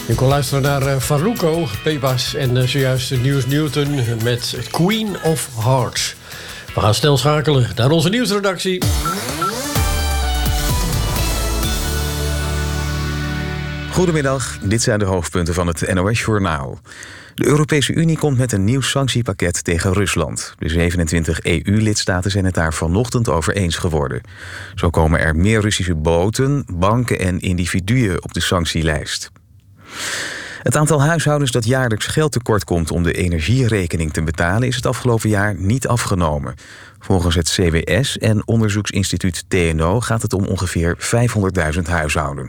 Je kon luisteren naar Farruko, Pepas en zojuist Nieuws Newton met Queen of Hearts. We gaan snel schakelen naar onze nieuwsredactie. Goedemiddag, dit zijn de hoofdpunten van het NOS-journaal. De Europese Unie komt met een nieuw sanctiepakket tegen Rusland. De 27 EU-lidstaten zijn het daar vanochtend over eens geworden. Zo komen er meer Russische boten, banken en individuen op de sanctielijst. Het aantal huishoudens dat jaarlijks geld tekort komt om de energierekening te betalen is het afgelopen jaar niet afgenomen. Volgens het CBS en onderzoeksinstituut TNO gaat het om ongeveer 500.000 huishoudens.